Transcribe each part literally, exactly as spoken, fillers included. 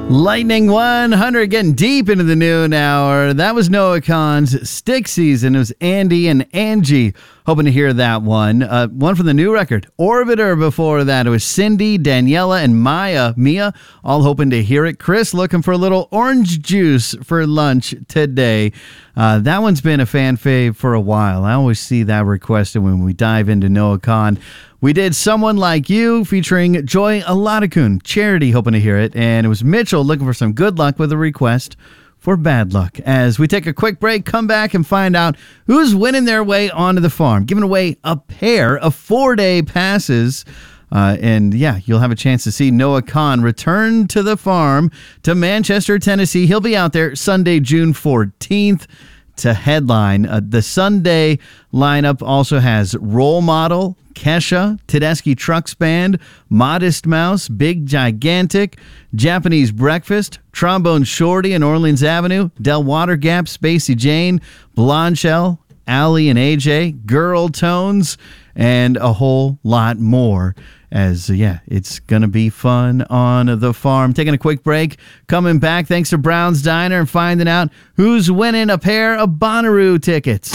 Lightning one hundred getting deep into the noon hour. That was Noah Kahan's Stick Season. It was Andy and Angie. Hoping to hear that one. Uh, one from the new record, Orbiter. Before that, it was Cindy, Daniela, and Maya. Mia, all hoping to hear it. Chris looking for a little orange juice for lunch today. Uh, that one's been a fan fave for a while. I always see that requested when we dive into Noah Kahan. We did Someone Like You featuring Joy Aladakun. Charity hoping to hear it. And it was Mitchell looking for some good luck with a request for bad luck. As we take a quick break, come back and find out who's winning their way onto the farm. Giving away a pair of four-day passes. Uh, and yeah, you'll have a chance to see Noah Kahan return to the farm to Manchester, Tennessee. He'll be out there Sunday, June fourteenth. To headline. Uh, the Sunday lineup also has Role Model, Kesha, Tedeschi Trucks Band, Modest Mouse, Big Gigantic, Japanese Breakfast, Trombone Shorty and Orleans Avenue, Del Water Gap, Spacey Jane, Blonde Shell, Allie and A J, Girl Tones, and a whole lot more. As, uh, yeah, it's going to be fun on the farm. Taking a quick break. Coming back, thanks to Brown's Diner, and finding out who's winning a pair of Bonnaroo tickets.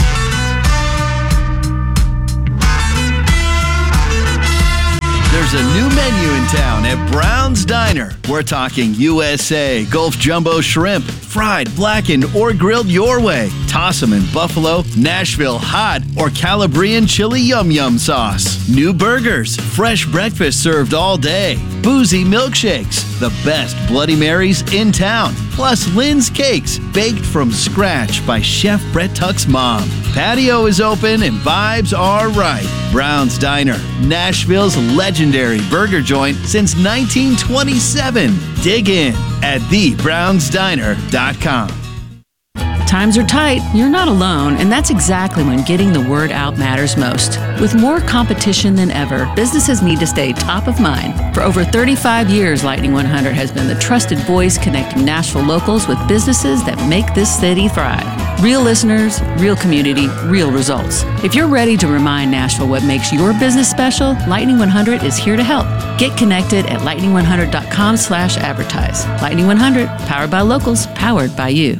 There's a new menu in town at Brown's Diner. We're talking U S A, Gulf Jumbo Shrimp, fried, blackened, or grilled your way. Toss them in buffalo, Nashville hot, or Calabrian chili yum yum sauce. New burgers, fresh breakfast served all day. Boozy milkshakes, the best Bloody Marys in town. Plus Lynn's Cakes, baked from scratch by Chef Brett Tuck's mom. Patio is open and vibes are right. Brown's Diner, Nashville's legendary burger joint since nineteen twenty-seven. Dig in at the browns diner dot com. Times are tight, you're not alone, and that's exactly when getting the word out matters most. With more competition than ever, businesses need to stay top of mind. For over thirty-five years, Lightning one hundred has been the trusted voice connecting Nashville locals with businesses that make this city thrive. Real listeners, real community, real results. If you're ready to remind Nashville what makes your business special, Lightning one hundred is here to help. Get connected at lightning one hundred dot com slash advertise. Lightning one hundred, powered by locals, powered by you.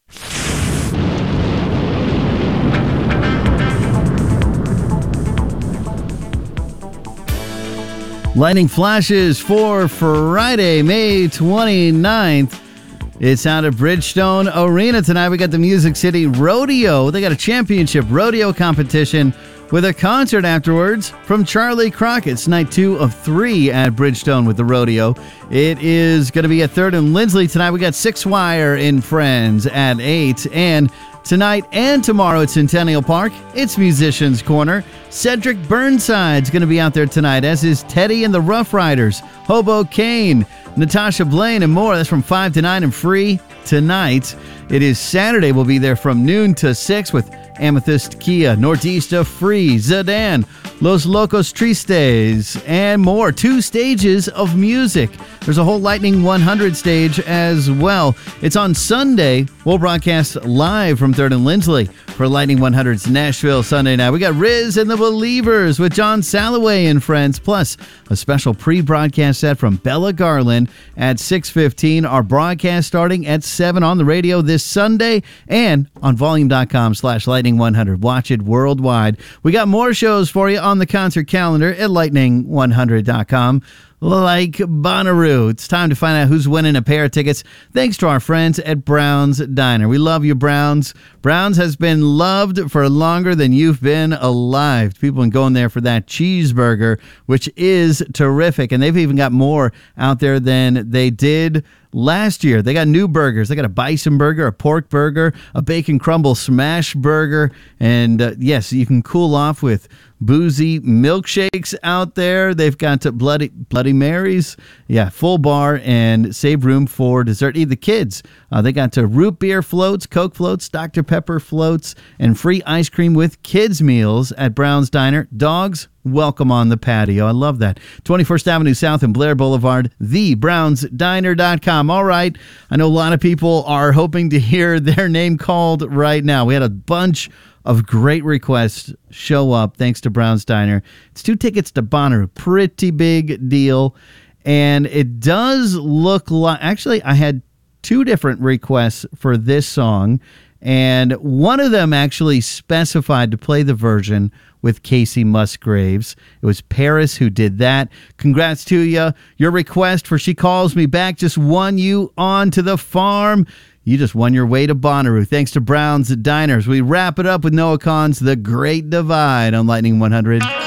Lightning flashes for Friday, May twenty-ninth. It's out at Bridgestone Arena tonight. We got the Music City Rodeo. They got a championship rodeo competition with a concert afterwards from Charlie Crockett. It's night two of three at Bridgestone with the rodeo. It is going to be at third and Lindsley tonight. We got Six Wire and Friends at eight. And tonight and tomorrow at Centennial Park, it's Musicians Corner. Cedric Burnside's going to be out there tonight, as is Teddy and the Rough Riders, Hobo Kane, Natasha Blaine, and more. That's from five to nine and free tonight. It is Saturday. We'll be there from noon to six with Amethyst Kia, Nordista Free, Zidane, Los Locos Tristes, and more. Two stages of music. There's a whole Lightning one hundred stage as well. It's on Sunday. We'll broadcast live from third and Lindsley for Lightning one hundred's Nashville Sunday night. We got Riz and the Believers with John Salloway and friends, plus a special pre-broadcast set from Bella Garland at six fifteen. Our broadcast starting at seven on the radio this Sunday and on volume.com slash lightning 100. Watch it worldwide. We got more shows for you on the concert calendar at lightning one hundred dot com. Like Bonnaroo. It's time to find out who's winning a pair of tickets thanks to our friends at Brown's Diner. We love you, Brown's. Brown's has been loved for longer than you've been alive. People have been going there for that cheeseburger, which is terrific. And they've even got more out there than they did last year. They got new burgers. They got a bison burger, a pork burger, a bacon crumble smash burger. And uh, yes, you can cool off with boozy milkshakes out there. They've got Bloody Bloody Marys. Yeah, full bar and save room for dessert. Eat the kids. Uh, they got to root beer floats, Coke floats, Doctor Pepper floats, and free ice cream with kids meals at Brown's Diner. Dogs, welcome on the patio. I love that. twenty-first Avenue South and Blair Boulevard, the browns diner dot com. All right. I know a lot of people are hoping to hear their name called right now. We had a bunch of great requests show up thanks to Brown's Diner. It's two tickets to Bonnaroo. Pretty big deal. And it does look like, actually, I had two different requests for this song, and one of them actually specified to play the version with Casey Musgraves. It was Paris who did that. Congrats to you. Your request for She Calls Me Back just won you on to the farm. You just won your way to Bonnaroo. Thanks to Brown's Diners. We wrap it up with Noah Kahan's The Great Divide on Lightning one hundred.